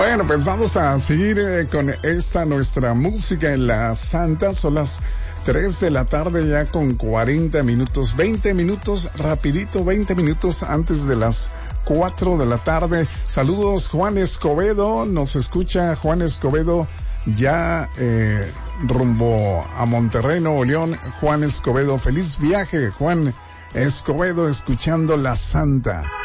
Bueno, pues vamos a seguir con esta nuestra música en la Santa. Son las 3 de la tarde ya con 40 minutos, 20 minutos, rapidito, 20 minutos antes de las 4 de la tarde. Saludos, Juan Escobedo, nos escucha Juan Escobedo ya rumbo a Monterrey, Nuevo León. Juan Escobedo, feliz viaje, Juan Escobedo, escuchando la Santa.